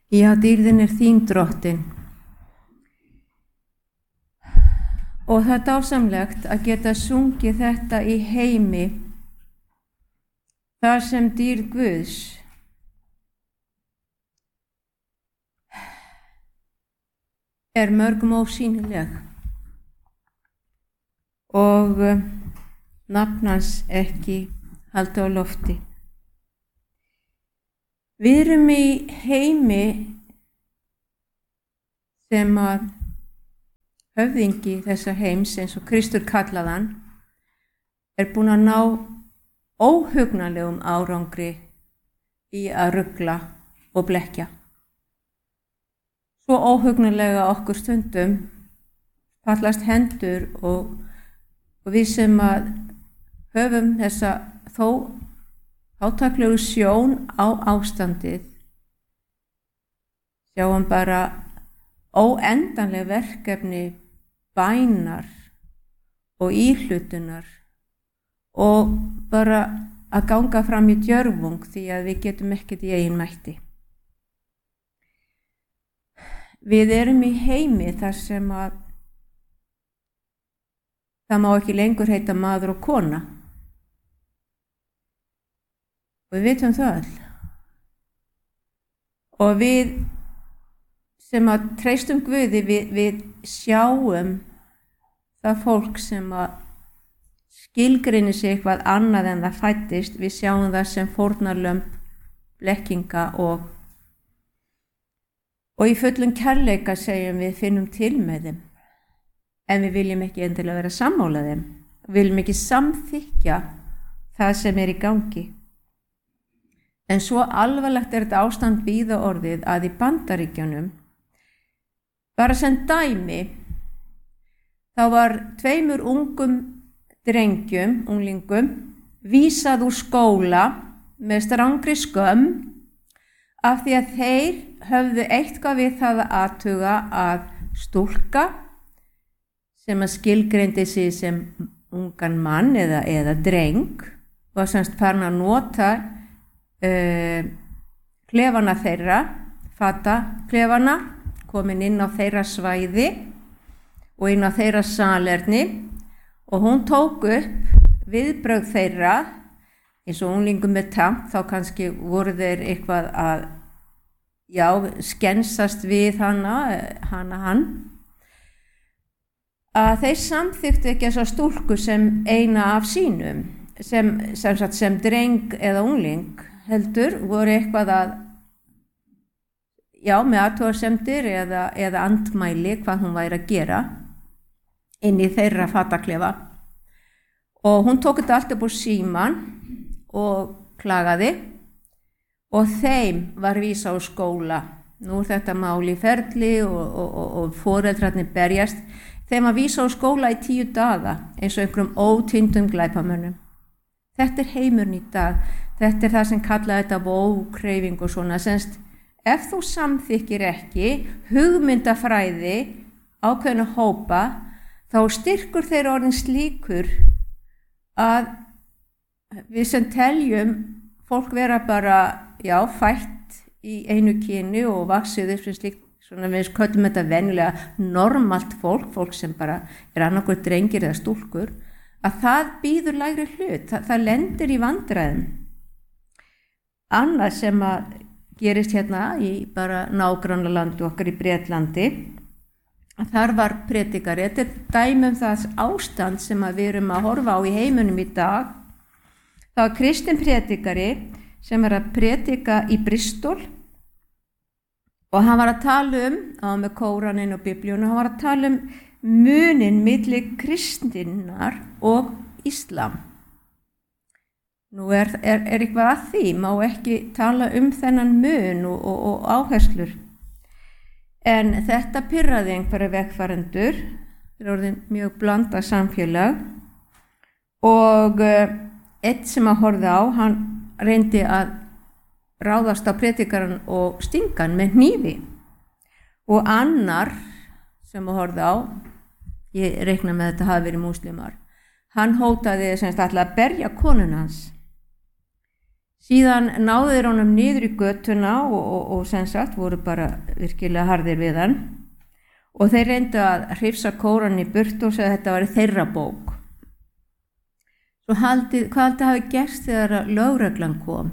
Já, dýrðin þín drottin. Og það dásamlegt að geta sungið þetta í heimi þar sem dýrð Guðs mörgum ósýnileg og nafn hans ekki haldið á lofti. Við erum í heimi sem að höfðingi þessa heims, eins og Kristur kallaðan, búinn að ná óhugnanlegum árangri í að rugla og blekkja. Svo óhugnanlega okkur stundum fallast hendur og við sem að höfum þessa þó átaklegu sjón á ástandið, sjáum bara óendanleg verkefni bænar og íhlutunar og bara að ganga fram í djörfung því að við getum ekkert í eigin mætti. Við erum í heimi þar sem að það má ekki lengur heita maður og kona. Og við vitum það öll. Og við sem að treystum Guði, við sjáum það fólk sem að skilgreinir sig eitthvað annað en það fæddist, við sjáum það sem fórnarlömb, blekkinga og í fullum kærleika segjum við finnum til með þeim, en við viljum ekki endilega vera sammála þeim, við viljum ekki samþykkja það sem í gangi. En svo alvarlegt þetta ástand víða orðið að í Bandaríkjunum, bara sem dæmi, þá var 2 ungum drengjum, unglingum, vísað úr skóla með strangri skömm af því að þeir höfðu eitthvað við það að athuga að stúlka sem að skilgreindi sig sem ungan mann eða dreng var semst farin að nota klefana þeirra, fataklefana, komin inn á þeirra svæði og inn á þeirra salerni og hún tók upp viðbrögð þeirra eins og unglingum með tamp, þá kannski voru þeir eitthvað að skensast við hann að þeir samþykktu ekki þessa stúlku sem eina af sínum sem dreng eða ungling heldur voru eitthvað að með athugasemdir eða andmæli hvað hún væri að gera inn í þeirra fataklefa og hún tók þetta allt upp á síman og klagaði og þeim var vísað á skóla. Nú þetta mál í ferli og foreldrarnir berjast, þeim var vísað á skóla í 10 daga eins og einhverjum ótýndum glæpamönnum. Þetta heimurinn í dag, þetta það sem kallaði þetta vókreyfing og svona, semst ef þú samþykkir ekki hugmyndafræði ákveðna hópa, þá styrkur þeir orðin slíkur að við sem teljum fólk vera bara, fætt í einu kyni og vaxið upp sem slíkt, svona við köllum þetta venjulega normalt fólk sem bara annarkur drengir eða stúlkur, að það býður lægri hlut, það lendir í vandræðum. Annað sem að gerist hérna í bara nágrannalandi okkar í Bretlandi, að þar var predikari, þetta dæmi það ástand sem að við erum að horfa á í heiminum í dag. Það var kristinn predikari sem var að predika í Bristol og hann var að tala með Kóraninn og Biblíuna, hann var að tala munin milli kristinnar og Íslam. Nú eitthvað að því, má ekki tala þennan mun og áherslur. En þetta pirraði einhverja vegfarendur, þeir eru orðin mjög blandað samfélag og einn sem að horfði á, hann reyndi að ráðast á predikarann og stinga hann með hnífi og annar sem að horfði á, ég reikna með þetta hafi verið múslimar, hann hótaði semst alltaf að berja konuna hans. Síðan náðu þeir honum niður í götuna og sem sagt voru bara virkilega harðir við hann og þeir reyndu að hrifsa Kóran í burt og segja að þetta var þeirra bók. Svo hvað haldið hafi gerst þegar lögreglan kom?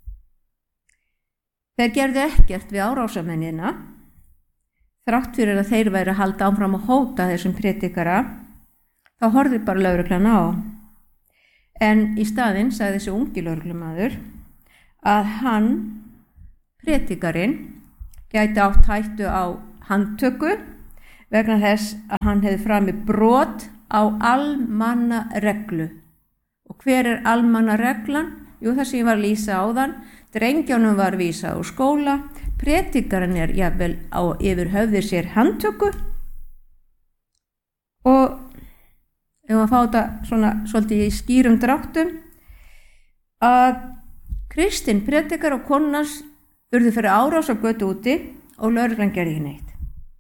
Þeir gerðu ekkert við árásamennina, þrátt fyrir að þeir væru að halda áfram að hóta þessum prédikara, þá horfði bara lögreglan á. En í staðinn sagði þessi ungi lögreglumaður að hann, prédikarinn, gæti átt hættu á handtöku vegna þess að hann hefði framið brot á almannareglu. Og hver almannareglan? Jú, það sem ég var að lýsa áðan, drengjónum var vísað úr skóla, prédikarinn jafnvel á yfir höfði sér handtöku og ef maður fá þetta svona svolítið í skýrum dráttum að kristinn prédikar og konans urðu fyrir árás á götu úti og lögreglan gerði ekki neitt.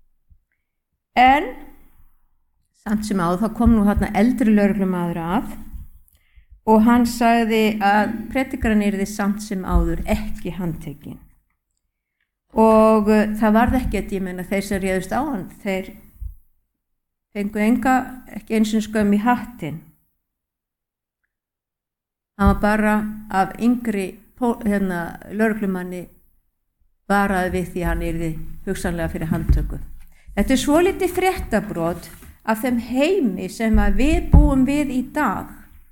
En samt sem áður þá kom nú þarna eldri lögreglumaður að og hann sagði að prédikarinn yrði samt sem áður ekki handtekinn. Og það varð ekkert, ég meina þeir sem réðust á hann, þeir fengu ekki eins og skömm í hattinn. Hann var bara af yngri lögreglumanni varaði við því hann yrði hugsanlega fyrir handtöku. Þetta svolítið fréttabrot af þeim heimi sem við búum við í dag.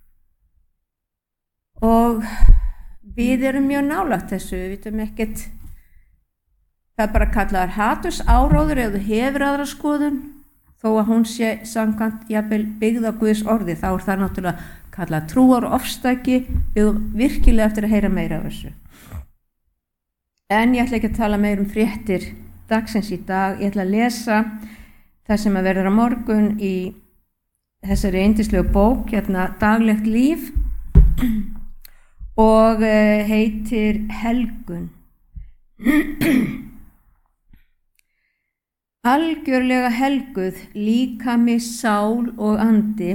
Og við erum mjög nálægt þessu, við vitum ekkert, það er bara kallaðar hatursáróður ef þú hefur aðra skoðun, þó að hún sé samkvæmt jafnvel byggð á Guðs orði, þá er það náttúrulega kallað trúarofstæki, við virkilega eftir að heyra meira af þessu. En ég ætla ekki að tala meira fréttir dagsins í dag, ég ætla að lesa það sem að verður á morgun í þessari yndislegu bók, Daglegt líf, og heitir Helgun. Algjörlega helguð, líkami, sál og andi.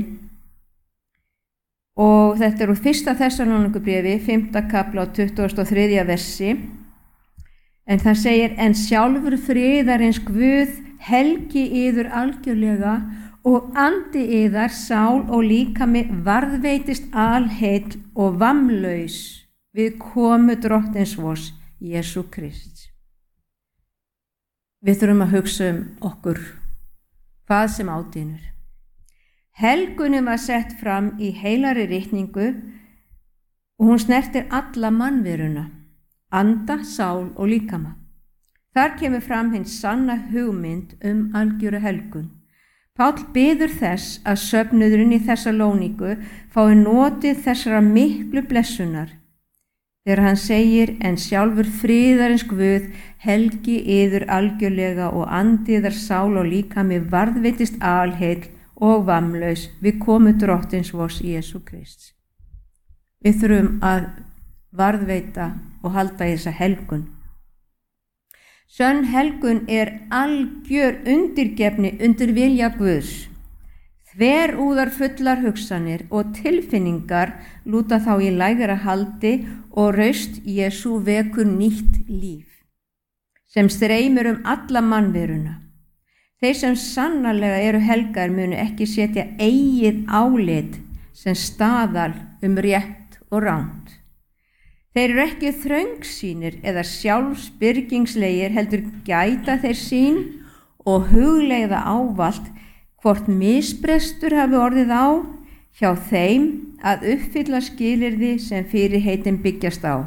Og þetta úr 1. Þessalónikubréfi, 5. kafla og 23. versi. En það segir, en sjálfur friðarins Guð helgi yður algjörlega og andi yðar, sál og líkami varðveitist alheill og vammlaus við komu drottins vors, Jesú Krist. Við þurfum að hugsa okkur hvað sem ádýnur. Helgunin var sett fram í heilari ritningu og hún snertir alla mannveruna, anda, sál og líkama. Þar kemur fram hinn sanna hugmynd algjöra helgun. Páll biður þess að söfnuðurinn í Þessalóníku fái notið þessara miklu blessunar þegar hann segir, en sjálfur friðarins Guð helgi yður algjörlega og andi yðar, sál og líkami varðveitist alheill og vammlaus við komu drottins vors, Jesú Krist. Við þurfum að varðveita og halda í þessa helgun. Sönn helgun er algjör undirgefni undir vilja Guðs. Þverúðar fullar hugsanir og tilfinningar lúta þá í lægra haldi og raust Jesú vekur nýtt líf, sem streymir alla mannveruna. Þeir sem sannarlega eru helgar munu ekki setja eigið álit sem staðal rétt og rangt. Þeir eru ekki þröngsýnir eða sjálfsbyrgingslegir, heldur gæta þeir sín og hugleiða ávallt hvort misbrestur hafi orðið á hjá þeim að uppfylla skilyrði sem fyrirheitin byggjast á.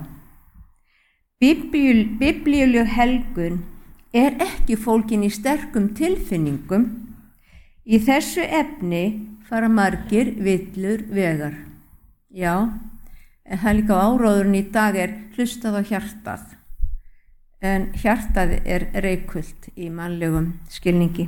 Biblíuleg helgun er ekki fólgin í sterkum tilfinningum. Í þessu efni fara margir villur vegar. Já, en það líka áróðurinn í dag hlustað á hjartað. En hjartað reikult í mannlegum skilningi.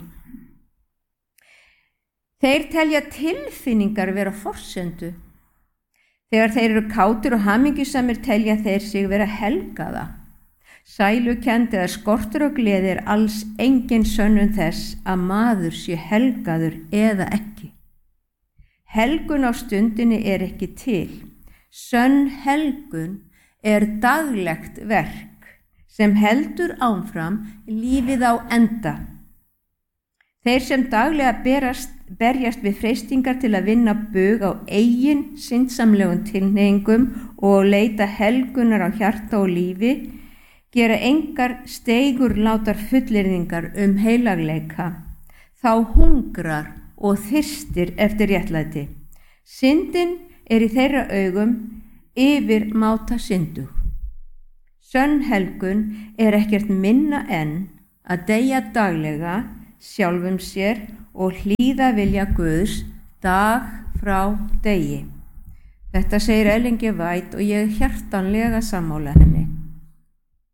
Þeir telja tilfinningar vera forsendu. Þegar þeir eru kátir og hamingjusamir telja þeir sig vera helgaða. Sælukennd eða skortur og gleði alls engin sönnun þess að maður sé helgaður eða ekki. Helgun á stundinni ekki til. Sönn helgun daglegt verk sem heldur áfram lífið á enda. Þeir sem daglega berjast við freistingar til að vinna bug á eigin syndsamlegum tilhneigingum og leita helgunar á hjarta og lífi, gera engar steigurlátar fullyrðingar heilagleika. Þá hungrar og þyrstir eftir réttlæti. Syndin í þeirra augum yfirmáta syndug. Sönn helgun ekkert minna en að deyja daglega sjálfum sér og hlýða vilja Guðs dag frá degi. Þetta segir Ellen G. White og ég hjartanlega sammála henni.